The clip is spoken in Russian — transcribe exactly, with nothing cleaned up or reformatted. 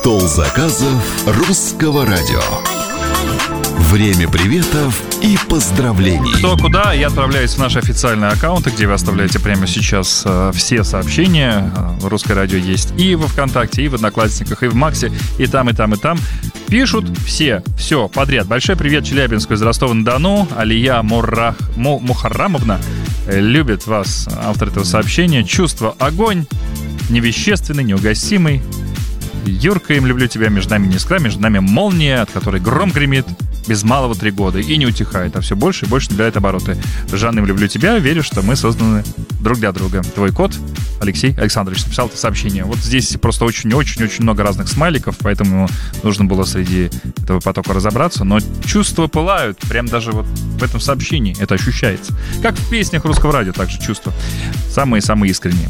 Стол заказов русского радио. Время приветов и поздравлений. Кто куда, я отправляюсь в наши официальные аккаунты, где вы оставляете прямо сейчас э, все сообщения. Русское радио есть и во ВКонтакте, и в Одноклассниках, и в Максе, и там, и там, и там. Пишут все, все подряд. Большой привет Челябинску из Ростова-на-Дону. Алия Муррах, Му, Мухаррамовна э, любит вас, автор этого сообщения. Чувство огонь, невещественный, неугасимый. Юрка, им люблю тебя, между нами не искра, между нами молния, от которой гром гремит без малого три года и не утихает, а все больше и больше набирает обороты. Жанна, им люблю тебя, верю, что мы созданы друг для друга. Твой кот Алексей Александрович написал это сообщение. Вот здесь просто очень-очень-очень много разных смайликов, поэтому нужно было среди этого потока разобраться, но чувства пылают, прям даже вот в этом сообщении это ощущается. Как в песнях русского радио, также чувства. Самые-самые искренние.